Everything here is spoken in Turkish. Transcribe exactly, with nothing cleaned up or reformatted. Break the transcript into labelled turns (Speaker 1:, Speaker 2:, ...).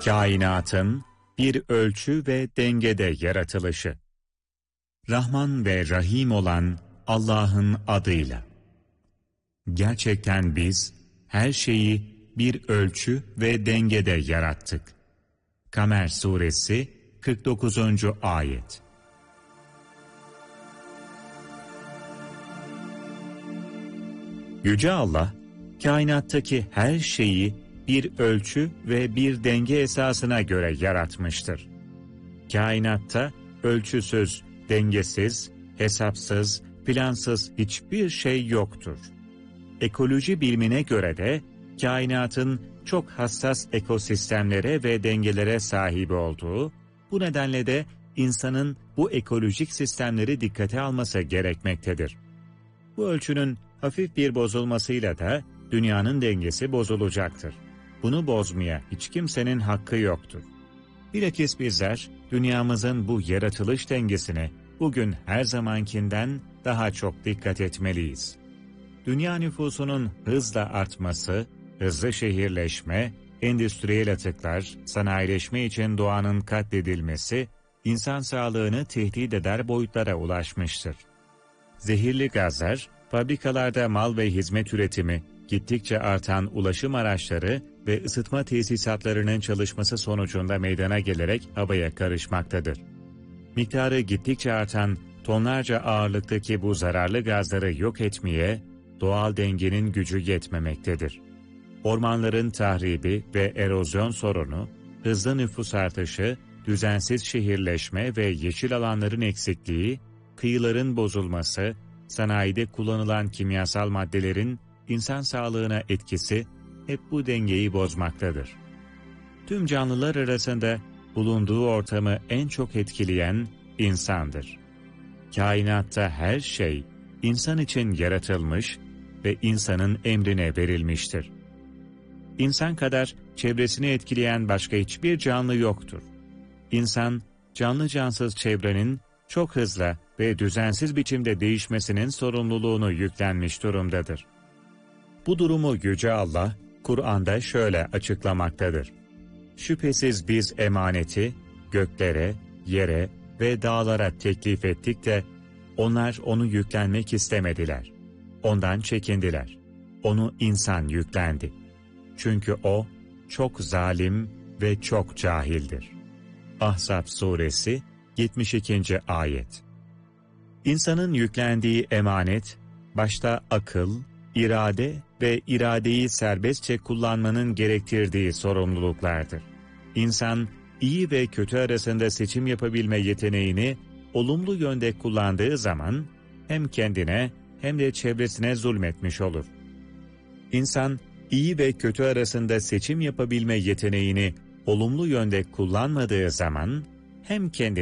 Speaker 1: Kainatın bir ölçü ve dengede yaratılışı. Rahman ve Rahim olan Allah'ın adıyla. Gerçekten biz her şeyi bir ölçü ve dengede yarattık. Kamer Suresi kırk dokuzuncu ayet. Yüce Allah, kainattaki her şeyi bir ölçü ve bir denge esasına göre yaratmıştır. Kainatta ölçüsüz, dengesiz, hesapsız, plansız hiçbir şey yoktur. Ekoloji bilimine göre de kainatın çok hassas ekosistemlere ve dengelere sahip olduğu, bu nedenle de insanın bu ekolojik sistemleri dikkate alması gerekmektedir. Bu ölçünün hafif bir bozulmasıyla da dünyanın dengesi bozulacaktır. Bunu bozmaya hiç kimsenin hakkı yoktur. Bilakis bizler dünyamızın bu yaratılış dengesine bugün her zamankinden daha çok dikkat etmeliyiz. Dünya nüfusunun hızla artması, hızlı şehirleşme, endüstriyel atıklar, sanayileşme için doğanın katledilmesi, insan sağlığını tehdit eder boyutlara ulaşmıştır. Zehirli gazlar, fabrikalarda mal ve hizmet üretimi, gittikçe artan ulaşım araçları ve ısıtma tesisatlarının çalışması sonucunda meydana gelerek havaya karışmaktadır. Miktarı gittikçe artan tonlarca ağırlıktaki bu zararlı gazları yok etmeye doğal dengenin gücü yetmemektedir. Ormanların tahribi ve erozyon sorunu, hızlı nüfus artışı, düzensiz şehirleşme ve yeşil alanların eksikliği, kıyıların bozulması, sanayide kullanılan kimyasal maddelerin insan sağlığına etkisi hep bu dengeyi bozmaktadır. Tüm canlılar arasında bulunduğu ortamı en çok etkileyen insandır. Kainatta her şey insan için yaratılmış ve insanın emrine verilmiştir. İnsan kadar çevresini etkileyen başka hiçbir canlı yoktur. İnsan, canlı cansız çevrenin çok hızlı ve düzensiz biçimde değişmesinin sorumluluğunu yüklenmiş durumdadır. Bu durumu Yüce Allah, Kur'an'da şöyle açıklamaktadır. Şüphesiz biz emaneti göklere, yere ve dağlara teklif ettik de, onlar onu yüklenmek istemediler. Ondan çekindiler. Onu insan yüklendi. Çünkü o çok zalim ve çok cahildir. Ahzab Suresi yetmiş ikinci ayet. İnsanın yüklendiği emanet, başta akıl, irade ve iradeyi serbestçe kullanmanın gerektirdiği sorumluluklardır. İnsan, iyi ve kötü arasında seçim yapabilme yeteneğini olumlu yönde kullandığı zaman, hem kendine hem de çevresine zulmetmiş olur. İnsan, iyi ve kötü arasında seçim yapabilme yeteneğini olumlu yönde kullanmadığı zaman, hem kendine